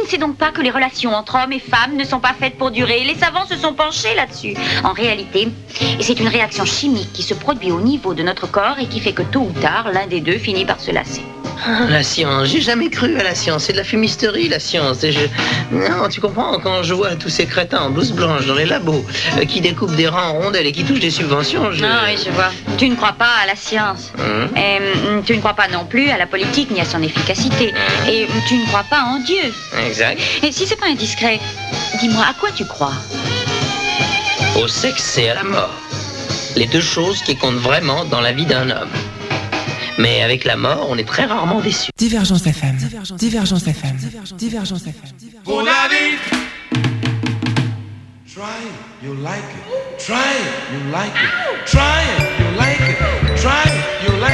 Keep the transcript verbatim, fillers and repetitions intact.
ne sais donc pas que les relations entre hommes et femmes ne sont pas faites pour durer. Les savants se sont penchés là-dessus. En réalité, c'est une réaction chimique qui se produit au niveau de notre corps et qui fait que tôt ou tard, l'un des deux finit par se lasser. La science, j'ai jamais cru à la science, c'est de la fumisterie la science. Et je... Non, tu comprends, quand je vois tous ces crétins en blouse blanche dans les labos, euh, qui découpent des rangs en rondelles et qui touchent des subventions, je... Ah oui, je vois. Tu ne crois pas à la science. Mmh. Et hum, tu ne crois pas non plus à la politique ni à son efficacité. Mmh. Et hum, tu ne crois pas en Dieu. Exact. Et si c'est pas indiscret, dis-moi, à quoi tu crois? Au sexe et à la mort. Les deux choses qui comptent vraiment dans la vie d'un homme. Mais avec la mort, on est très rarement déçu. Divergence F M. Divergence F M. Divergence F M. Pour la vie. Try it, you like it. Try it, you like it. Try it, you like it. Try it, you like it.